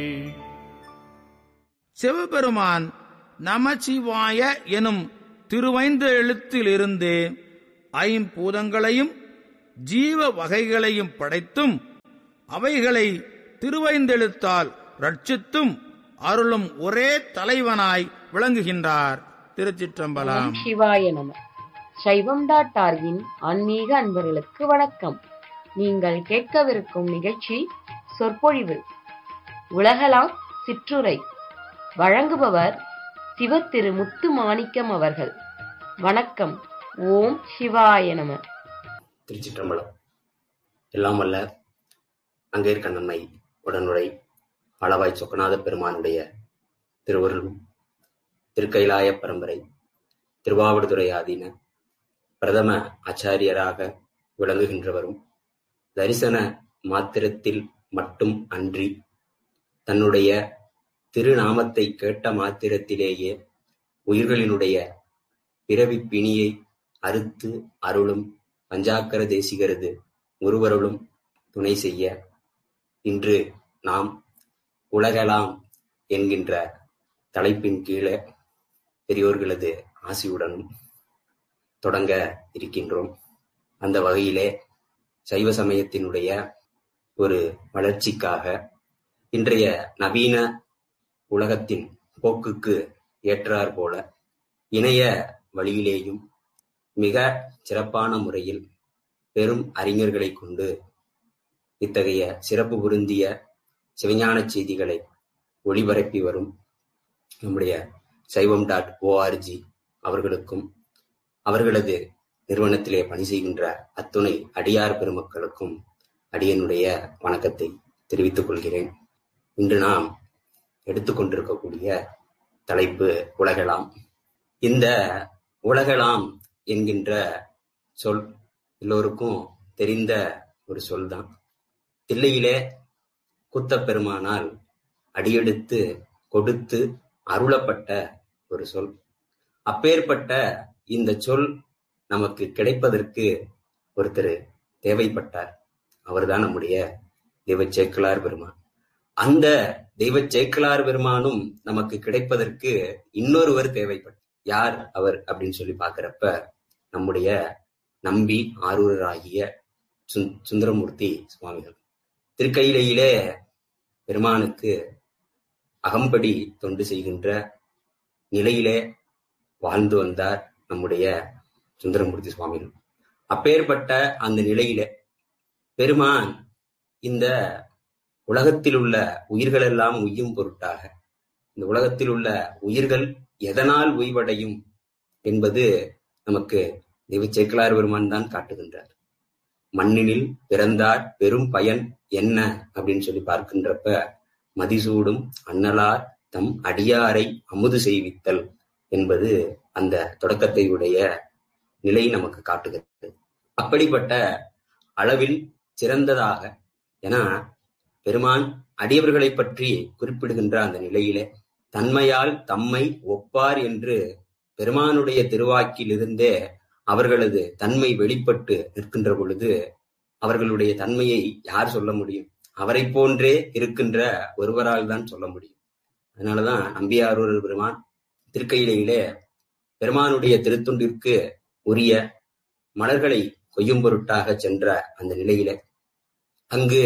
சிவபெருமான் நமசிவாய எனும் திருவைந்து எழுத்திலிருந்து ஐம்பூதங்களையும் ஜீவ வகைகளையும் படைத்தும் அவைகளை திருவைந்தெழுத்தால் ரட்சித்தும் அருளும் ஒரே தலைவனாய் விளங்குகின்றார். திருச்சிற்றம்பலம். சிவாய நம. சைவம்.orgன் ஆன்மீக அன்பர்களுக்கு வணக்கம். நீங்கள் கேட்கவிருக்கும் நிகழ்ச்சி சொற்பொழிவு உலகலாம் சிற்றுரை. வழங்குபவர் சிவ திரு முத்து மாணிக்கம் அவர்கள். வணக்கம். ஓம் சிவாய நம. திருச்சிற்றம்பலம். எல்லாம் வல்ல அங்கேற்க நன்மை உடனுரை அளவாய் சொக்கநாத பெருமானுடைய திருவருளும் திருக்கைலாய பரம்பரை திருவாவடுதுறை ஆதீன பிரதம ஆச்சாரியராக விளங்குகின்றவரும் தரிசன மாத்திரத்தில் மட்டும் அன்றி தன்னுடைய திருநாமத்தை கேட்ட மாத்திரத்திலேயே உயிர்களினுடைய பிறவி பிணியை அறுத்து அருளும் பஞ்சாக்கர தேசிகரது ஒருவருளும் துணை செய்ய இன்று நாம் உலகலாம் என்கின்ற தலைப்பின் கீழே பெரியோர்களது ஆசியுடனும் தொடங்க இருக்கின்றோம். அந்த வகையிலே சைவ சமயத்தினுடைய ஒரு வளர்ச்சிக்காக இன்றைய நவீன உலகத்தின் போக்குக்கு ஏற்றார் போல இணைய வழியிலேயும் மிக சிறப்பான முறையில் பெரும் அறிஞர்களை கொண்டு இத்தகைய சிறப்பு பொருந்திய சிவஞான செய்திகளை ஒளிபரப்பி வரும் நம்முடைய சைவம்.org அவர்களுக்கும் அவர்களது நிறுவனத்திலே பணி செய்கின்ற அத்துணை அடியார் பெருமக்களுக்கும் அடியனுடைய வணக்கத்தை தெரிவித்துக் கொள்கிறேன். இன்று நாம் எடுத்துக்கொண்டிருக்கக்கூடிய தலைப்பு உலகலாம். இந்த உலகலாம் என்கின்ற சொல் எல்லோருக்கும் தெரிந்த ஒரு சொல்தான். தில்லையிலே கூத்தப்பெருமானால் அடியெடுத்து கொடுத்து அருளப்பட்ட ஒரு சொல். அப்பேற்பட்ட இந்த சொல் நமக்கு கிடைப்பதற்கு ஒருத்தர் தேவைப்பட்டார். அவர்தான் நம்முடைய தெய்வ சேக்கிழார் பெருமான். அந்த தெய்வ சேக்கிழார் பெருமானும் நமக்கு கிடைப்பதற்கு இன்னொருவர் தேவைப்பட்டார். யார் அவர் அப்படின்னு சொல்லி பார்க்கிறப்ப நம்முடைய நம்பி ஆரூரராகிய சுந்தரமூர்த்தி சுவாமிகள். திருக்கையிலையிலே பெருமானுக்கு அகம்படி தொண்டு செய்கின்ற நிலையிலே வாழ்ந்து வந்தார் நம்முடைய சுந்தரமூர்த்தி சுவாமிகள். அப்பேற்பட்ட அந்த நிலையிலே பெருமான் இந்த உலகத்தில் உள்ள உயிர்கள் எல்லாம் உய்யும் பொருட்டாக இந்த உலகத்தில் உள்ள உயிர்கள் எதனால் உய்வடையும் என்பது நமக்கு தெய்வ சேக்கிழார் பெருமான் தான் காட்டுகின்றார். மண்ணினில் பிறந்தார் பெரும் பயன் என்ன அப்படின்னு சொல்லி பார்க்கின்றப்ப மதிசூடும் அன்னலார் தம் அடியாரை அமுது செய்வித்தல் என்பது அந்த தொடக்கத்தை உடைய நிலை நமக்கு காட்டுகிறது. அப்படிப்பட்ட அளவில் சிறந்ததாக, ஏன்னா பெருமான் அடியவர்களை பற்றி குறிப்பிடுகின்ற அந்த நிலையிலே தன்மையால் தம்மை ஒப்பார் என்று பெருமானுடைய திருவாக்கிலிருந்தே அவர்களது தன்மை வெளிப்பட்டு நிற்கின்ற பொழுது அவர்களுடைய தன்மையை யார் சொல்ல முடியும்? அவரை போன்றே இருக்கின்ற ஒருவரால் தான் சொல்ல முடியும். அதனாலதான் நம்பியாரூரர் பெருமான் திருக்கையிலையிலே பெருமானுடைய திருத்தொண்டிற்கு உரிய மலர்களை கொய்யும் பொருட்டாக சென்ற அந்த நிலையிலே அங்கு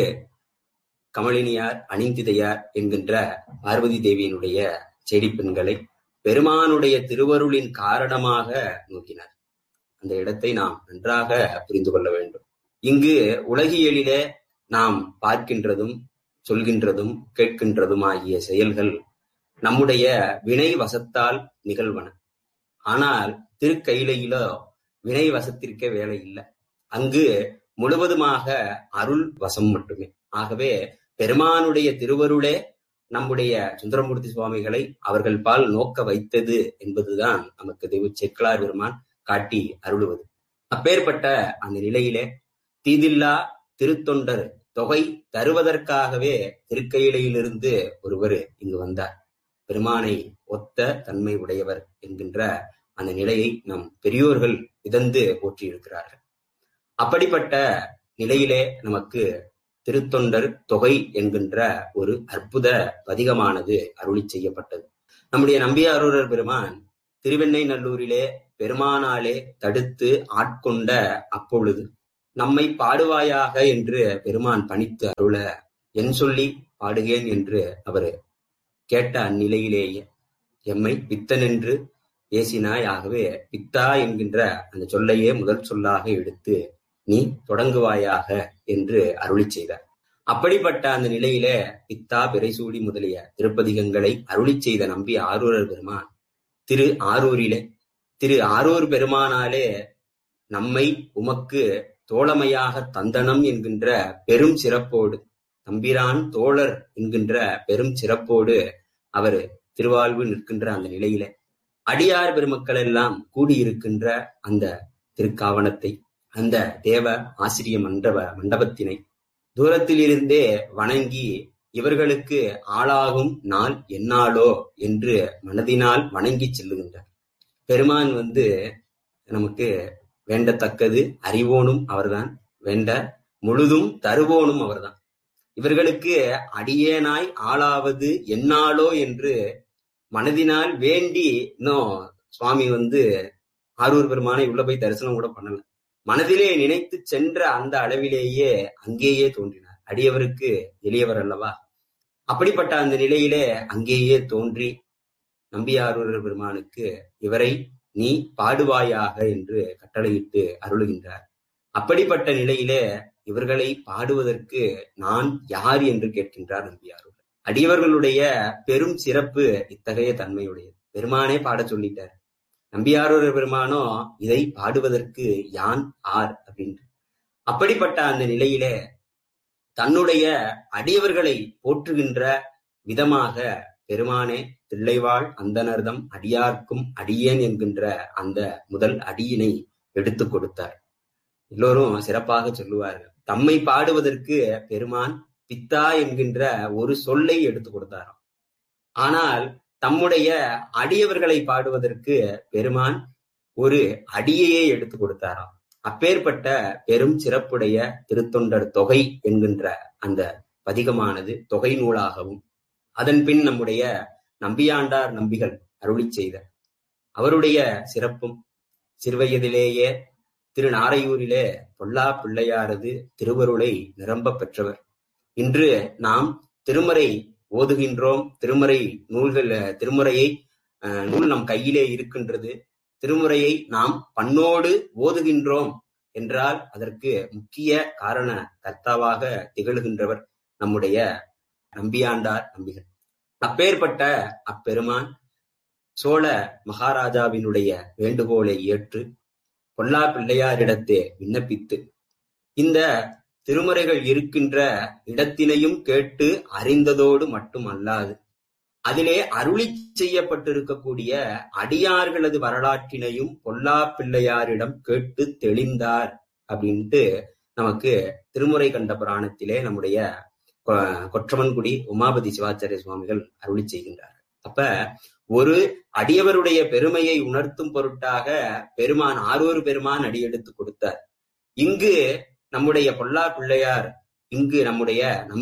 கமலினியார் அணிந்திதையார் என்கின்ற பார்வதி தேவியினுடைய செடி பெண்களை பெருமானுடைய திருவருளின் காரணமாக நோக்கினார். அந்த இடத்தை நாம் நன்றாக புரிந்து கொள்ள வேண்டும். இங்கு உலகியலிலே நாம் பார்க்கின்றதும் சொல்கின்றதும் கேட்கின்றதும் ஆகிய செயல்கள் நம்முடைய வினை வசத்தால் நிகழ்வன. ஆனால் திருக்கையிலையிலோ வினை வசத்திற்கே வேலை இல்லை. அங்கு முழுவதுமாக அருள் வசம் மட்டுமே. ஆகவே பெருமானுடைய திருவருளே நம்முடைய சுந்தரமூர்த்தி சுவாமிகளை அவர்கள் பால் நோக்க வைத்தது என்பதுதான் நமக்கு தெய்வ சேக்கிழார் பெருமான் காட்டி அருளுவது. அப்பேற்பட்ட அந்த நிலையிலே தீதில்லா திருத்தொண்டர் தொகை தருவதற்காகவே திருக்கையிலையிலிருந்து ஒருவர் இங்கு வந்தார். பெருமானை ஒத்த தன்மை உடையவர் என்கின்ற அந்த நிலையை நம் பெரியோர்கள் விதந்து போற்றியிருக்கிறார்கள். அப்படிப்பட்ட நிலையிலே நமக்கு திருத்தொண்டர் தொகை என்கின்ற ஒரு அற்புத பதிகமானது அருளி செய்யப்பட்டது. நம்முடைய நம்பியாரூரர் பெருமான் திருவெண்ணை நல்லூரிலே பெருமானாலே தடுத்து ஆட்கொண்ட அப்பொழுது நம்மை பாடுவாயாக என்று பெருமான் பணித்து அருள என் சொல்லி பாடுகேன் என்று அவர் கேட்ட அந்நிலையிலேயே எம்மை பித்தனென்று பேசினாய். ஆகவே பித்தா என்கின்ற அந்த சொல்லையே முதல் சொல்லாக எடுத்து நீ தொடங்குவாயாக என்று அருளி செய்தார். அப்படிப்பட்ட அந்த நிலையிலே பித்தா பிறைசூடி முதலிய திருப்பதிகங்களை அருளி செய்த நம்பி ஆரூரர் பெருமான் திரு ஆரூர் பெருமானாலே நம்மை உமக்கு தோழமையாக தந்தனம் என்கின்ற பெரும் சிறப்போடு, தம்பிரான் தோழர் என்கின்ற பெரும் சிறப்போடு அவர் திருவாழ்வு நிற்கின்ற அந்த நிலையிலே அடியார் பெருமக்கள் எல்லாம் கூடியிருக்கின்ற அந்த திருக்காவணத்தை, அந்த தேவ ஆசிரிய மண்டபத்தினை தூரத்தில் இருந்தே வணங்கி இவர்களுக்கு ஆளாகும் நாள் எந்நாளோ என்று மனதினால் வணங்கி செல்லுகின்றார். பெருமான் நமக்கு வேண்டத்தக்கது அறிவோனும் அவர்தான், வேண்ட முழுதும் தருவோனும் அவர்தான். இவர்களுக்கு அடியேனாய் ஆளாவது எந்நாளோ என்று மனதினால் வேண்டி இன்னும் சுவாமி ஆரூர் பெருமானை உள்ள போய் தரிசனம் கூட பண்ணல. மனதிலே நினைத்து சென்ற அந்த அளவிலேயே அங்கேயே தோன்றினார். அடியவருக்கு எளியவர் அல்லவா? அப்படிப்பட்ட அந்த நிலையிலே அங்கேயே தோன்றி நம்பியாரூரர் பெருமானுக்கு இவரை நீ பாடுவாயாக என்று கட்டளையிட்டு அருளுகின்றார். அப்படிப்பட்ட நிலையிலே இவர்களை பாடுவதற்கு நான் யார் என்று கேட்கின்றார் நம்பியாரூரர். அடியவர்களுடைய பெரும் சிறப்பு இத்தகைய தன்மையுடையது. பெருமானே பாட சொல்லிட்டார். நம்பியாரூரர் பெருமானோ இதை பாடுவதற்கு யான் ஆர் அப்படின்னு. அப்படிப்பட்ட அந்த நிலையிலே தன்னுடைய அடியவர்களை போற்றுகின்ற விதமாக பெருமானே தில்லைவாழ் அந்தனர்தம் அடியார்க்கும் அடியேன் என்கின்ற அந்த முதல் அடியினை எடுத்து கொடுத்தார். எல்லோரும் சிறப்பாக சொல்லுவார்கள். தம்மை பாடுவதற்கு பெருமான் பித்தா என்கின்ற ஒரு சொல்லை எடுத்து கொடுத்தாராம். ஆனால் தம்முடைய அடியவர்களை பாடுவதற்கு பெருமான் ஒரு அடியையே எடுத்து கொடுத்தாராம். அப்பேற்பட்ட பெரும் சிறப்புடைய திருத்தொண்டர் தொகை என்கின்ற அந்த பதிகமானது தொகை நூலாகவும், அதன் பின் நம்முடைய நம்பியாண்டார் நம்பிகள் அருளி செய்த அவருடைய சிறப்பும், சிறுவயதிலேயே திருநாரையூரிலே பொல்லா பிள்ளையாரது திருவருளை நிரம்ப பெற்றவர். இன்று நாம் திருமறை ஓதுகின்றோம். திருமுறையை நூல் நம் கையிலே இருக்கின்றது. திருமுறையை நாம் பண்ணோடு ஓதுகின்றோம் என்றால் அதற்கு முக்கிய காரண கர்த்தாவாக திகழ்கின்றவர் நம்முடைய நம்பியாண்டார் நம்பிகள். அப்பேற்பட்ட அப்பெருமான் சோழ மகாராஜாவினுடைய வேண்டுகோளை ஏற்று பொல்லா பிள்ளையாரிடத்தே விண்ணப்பித்து இந்த திருமுறைகள் இருக்கின்ற இடத்தினையும் கேட்டு அறிந்ததோடு மட்டும் அல்லாது அதிலே அருளி செய்யப்பட்டிருக்கக்கூடிய அடியார்களது வரலாற்றினையும் பொல்லா பிள்ளையாரிடம் கேட்டு தெளிந்தார் அப்படின்ட்டு நமக்கு திருமுறை கண்ட புராணத்திலே நம்முடைய கொற்றவன்குடி உமாபதி சிவாச்சாரிய சுவாமிகள் அருளி செய்கின்றார். அப்ப ஒரு அடியவருடைய பெருமையை உணர்த்தும் பொருட்டாக பெருமான் ஆரூர் பெருமான் அடியெடுத்து கொடுத்தார். இங்கு நம்முடைய பொல்லா பிள்ளையார், இங்கு நம்முடைய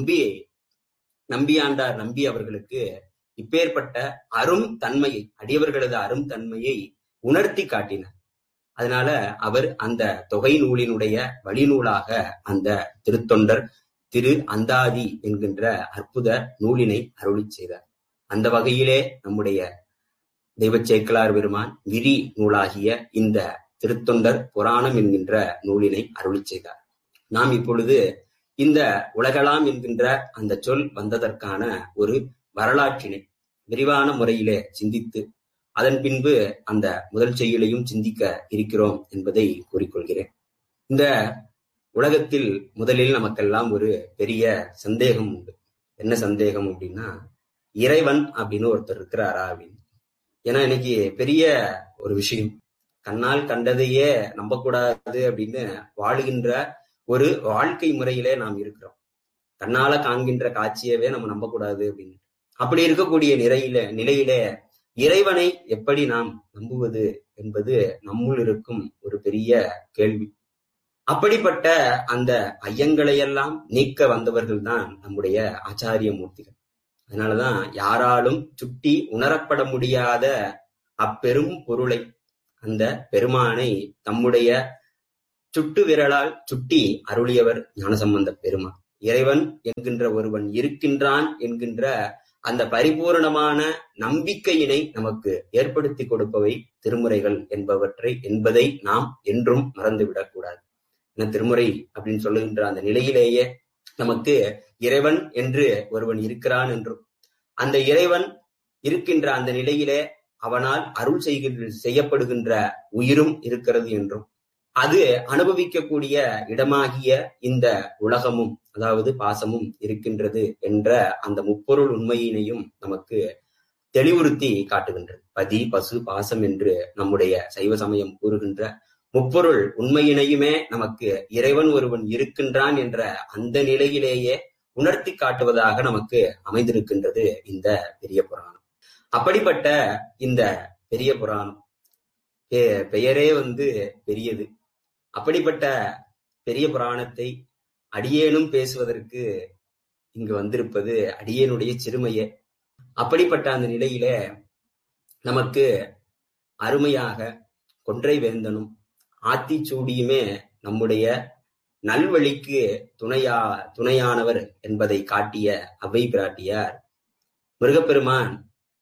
நம்பியாண்டார் நம்பி அவர்களுக்கு இப்பேற்பட்ட அரும் தன்மையை, அடியவர்களது அரும் தன்மையை உணர்த்தி காட்டினார். அதனால அவர் அந்த தொகை நூலினுடைய வழிநூலாக அந்த திருத்தொண்டர் திரு அந்தாதி என்கின்ற அற்புத நூலினை அருளி செய்தார். அந்த வகையிலே நம்முடைய தெய்வச்சேக்கலார் பெருமான் விரி நூலாகிய இந்த திருத்தொண்டர் புராணம் என்கின்ற நூலினை அருளி செய்தார். நாம் இப்பொழுது இந்த உலகலாம் என்கின்ற அந்த சொல் வந்ததற்கான ஒரு வரலாற்றினை விரிவான முறையிலே சிந்தித்து அதன் பின்பு அந்த முதல் செய்யுளையும் சிந்திக்க இருக்கிறோம் என்பதை கூறிக்கொள்கிறேன். இந்த உலகத்தில் முதலில் நமக்கெல்லாம் ஒரு பெரிய சந்தேகம் உண்டு. என்ன சந்தேகம் அப்படின்னா, இறைவன் அப்படின்னு ஒருத்தர் இருக்கிறாரா அப்படின்னு. ஏன்னா இன்னைக்கு பெரிய ஒரு விஷயம், கண்ணால் கண்டதையே நம்பக்கூடாது அப்படின்னு வாழுகின்ற ஒரு வாழ்க்கை முறையிலே நாம் இருக்கிறோம். கண்ணால காண்கின்ற காட்சியவே நம்ம நம்பக்கூடாது அப்படின்னு. அப்படி இருக்கக்கூடிய நிலையிலே இறைவனை எப்படி நாம் நம்புவது என்பது நம்முள் இருக்கும் ஒரு பெரிய கேள்வி. அப்படிப்பட்ட அந்த ஐயங்களையெல்லாம் நீக்க வந்தவர்கள் தான் நம்முடைய ஆச்சாரிய மூர்த்திகள். அதனாலதான் யாராலும் சுட்டி உணரப்பட முடியாத அப்பெரும் பொருளை, அந்த பெருமானை தம்முடைய சுட்டு விரலால் சுட்டி அருளியவர் ஞானசம்பந்த பெருமான். இறைவன் என்கின்ற ஒருவன் இருக்கின்றான் என்கின்ற அந்த பரிபூர்ணமான நம்பிக்கையினை நமக்கு ஏற்படுத்தி கொடுப்பவை திருமுறைகள் என்பதை நாம் என்றும் மறந்துவிடக்கூடாது. திருமுறை அப்படின்னு சொல்லுகின்ற அந்த நிலையிலேயே நமக்கு இறைவன் என்று ஒருவன் இருக்கிறான் என்றும், அந்த இறைவன் இருக்கின்ற அந்த நிலையிலே அவனால் அருள் செய்யப்படுகின்ற உயிரும் இருக்கிறது என்றும், அது அனுபவிக்கக்கூடிய இடமாகிய இந்த உலகமும், அதாவது பாசமும் இருக்கின்றது என்ற அந்த முப்பொருள் உண்மையினையும் நமக்கு தெளிவுறுத்தி காட்டுகின்றது. பதி, பசு, பாசம் என்று நம்முடைய சைவ சமயம் கூறுகின்ற முப்பொருள் உண்மையினையுமே நமக்கு இறைவன் ஒருவன் இருக்கின்றான் என்ற அந்த நிலையிலேயே உணர்த்தி காட்டுவதாக நமக்கு அமைந்திருக்கின்றது இந்த பெரிய புராணம். அப்படிப்பட்ட இந்த பெரிய புராணம் பெயரே பெரியது. அப்படிப்பட்ட பெரிய புராணத்தை அடியேனும் பேசுவதற்கு இங்கு வந்திருப்பது அடியேனுடைய சிறுமையே. அப்படிப்பட்ட அந்த நிலையிலே நமக்கு அருமையாக கொன்றை வேந்தனும் ஆத்திச்சூடியுமே நம்முடைய நல்வழிக்கு துணையானவர் என்பதை காட்டிய அவ்வை பிராட்டியார் முருகப்பெருமான்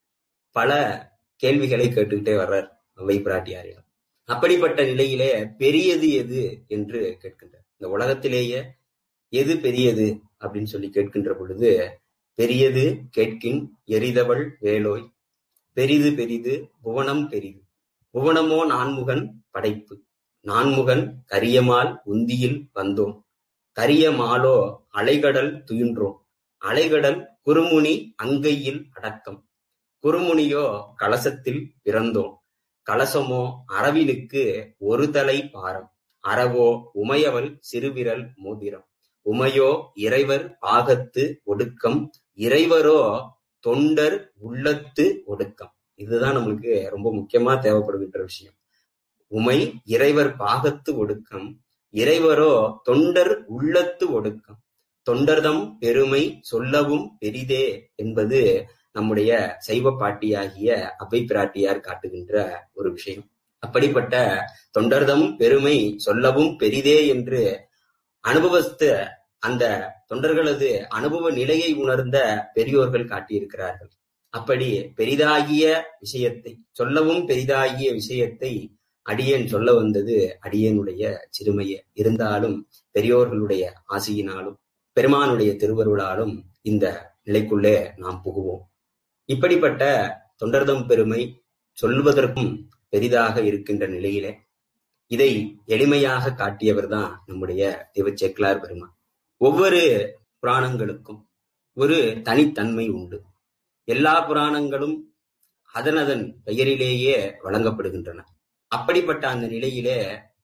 பல கேள்விகளை கேட்டுக்கிட்டே வர்றார் அவ்வை பிராட்டியாரிடம். அப்படிப்பட்ட நிலையிலே பெரியது எது என்று கேட்கின்றார். இந்த உலகத்திலேயே எது பெரியது அப்படின்னு சொல்லி கேட்கின்ற பொழுது, பெரியது கேட்கின் எரிதவள் வேலோய், பெரிது பெரிது புவனம் பெரிது, புவனமோ நான்முகன் படைப்பு, நான்முகன் கரியமால் உந்தியில் வந்தோம், கரிய மாலோ அலைகடல் துயின்றோம், அலைகடல் குறுமுனி அங்கையில் அடக்கம், குறுமுனியோ கலசத்தில் பிறந்தோம், கலசமோ அரவினுக்கு ஒரு தலை பாரம், அறவோ உமையவள் சிறுவிரல் மோதிரம், உமையோ இறைவர் பாகத்து ஒடுக்கம், இறைவரோ தொண்டர் உள்ளத்து ஒடுக்கம். இதுதான் நம்மளுக்கு ரொம்ப முக்கியமா தேவைப்படுகின்ற விஷயம். உமை இறைவர் பாகத்து ஒடுக்கம், இறைவரோ தொண்டர் உள்ளத்து ஒடுக்கம், தொண்டர்தம் பெருமை சொல்லவும் பெரிதே என்பது நம்முடைய சைவ பாட்டியாகிய அவ்வை பிராட்டியார் காட்டுகின்ற ஒரு விஷயம். அப்படிப்பட்ட தொண்டர்தம் பெருமை சொல்லவும் பெரிதே என்று அனுபவஸ்த அந்த தொண்டர்களது அனுபவ நிலையை உணர்ந்த பெரியோர்கள் காட்டியிருக்கிறார்கள். அப்படி பெரிதாகிய விஷயத்தை, சொல்லவும் பெரிதாகிய விஷயத்தை அடியேன் சொல்ல வந்தது அடியேனுடைய சிறுமையே. இருந்தாலும் பெரியோர்களுடைய ஆசியினாலும் பெருமானுடைய திருவருளாலும் இந்த நிலைக்குள்ளே நாம் புகுவோம். இப்படிப்பட்ட தொண்டர்தம் பெருமை சொல்வதற்கும் பெரிதாக இருக்கின்ற நிலையிலே இதை எளிமையாக காட்டியவர் தான் நம்முடைய திருச்சேக்கிழார் பெருமான். ஒவ்வொரு புராணங்களுக்கும் ஒரு தனித்தன்மை உண்டு. எல்லா புராணங்களும் அதனதன் பெயரிலேயே வழங்கப்படுகின்றன. அப்படிப்பட்ட அந்த நிலையிலே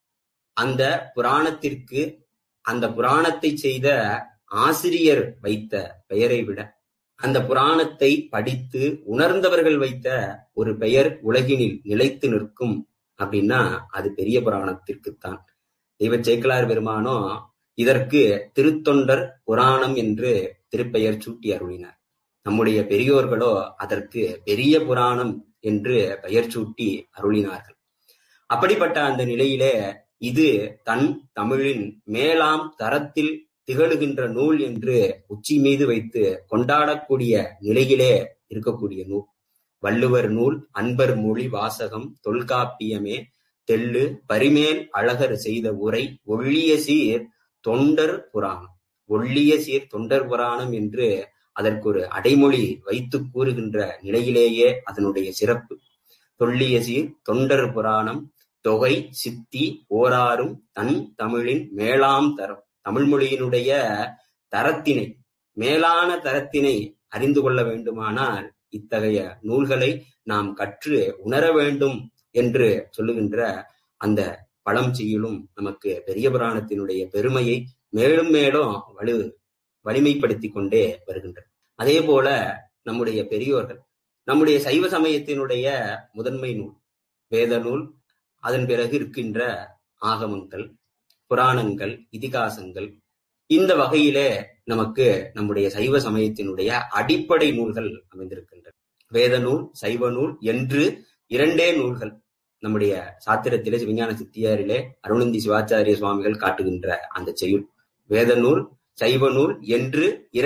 அந்த புராணத்திற்கு அந்த புராணத்தை செய்த ஆசிரியர் வைத்த பெயரை விட அந்த புராணத்தை படித்து உணர்ந்தவர்கள் வைத்த ஒரு பெயர் உலகினில் நிலைத்து நிற்கும் அப்படின்னா அது பெரிய புராணத்திற்குத்தான். தெய்வச்சேக்கிழார் பெருமானோ இதற்கு திருத்தொண்டர் புராணம் என்று திருப்பெயர் சூட்டி அருளினார். நம்முடைய பெரியோர்களோ அதற்கு பெரிய புராணம் என்று பெயர் சூட்டி அருளினார்கள். அப்படிப்பட்ட அந்த நிலையிலே இது தன் தமிழின் மேலாம் தரத்தில் திகழுகின்ற நூல் என்று உச்சி மீது வைத்து கொண்டாடக்கூடிய நிலையிலே இருக்கக்கூடிய நூல். வள்ளுவர் நூல், அன்பர் மொழி வாசகம், தொல்காப்பியமே தெள்ளு பரிமேல் அழகர் செய்த உரை, ஒள்ளிய சீர் தொண்டர் புராணம். ஒள்ளிய சீர் தொண்டர் புராணம் என்று அதற்கு ஒரு அடைமொழி வைத்து கூறுகின்ற நிலையிலேயே அதனுடைய சிறப்பு. தொல்லிய சீர் தொண்டர் புராணம் தொகை சித்தி ஓராறும் தன் தமிழின் மேலாம் தரம். தமிழ் மொழியினுடைய தரத்தினை, மேலான தரத்தினை அறிந்து கொள்ள வேண்டுமானால் இத்தகைய நூல்களை நாம் கற்று உணர வேண்டும் என்று சொல்லுகின்ற அந்த பழம் செய்யுளும் நமக்கு பெரிய புராணத்தினுடைய பெருமையை மேலும் மேலும் வலிமைப்படுத்தி கொண்டே வருகின்றனர். அதே போல நம்முடைய பெரியோர்கள் நம்முடைய சைவ சமயத்தினுடைய முதன்மை நூல் வேத நூல், அதன் பிறகு இருக்கின்ற ஆகமங்கள், புராணங்கள், இதிகாசங்கள், இந்த வகையிலே நமக்கு நம்முடைய சைவ சமயத்தினுடைய அடிப்படை நூல்கள் அமைந்திருக்கின்றன. வேத நூல், சைவ நூல் என்று 2 நூல்கள் நம்முடைய சாத்திரத்திலே, விஞ்ஞான சித்தியாரிலே அருணந்தி சிவாச்சாரிய சுவாமிகள் காட்டுகின்ற அந்த செய்யுள். வேத நூல், சைவ நூல் என்று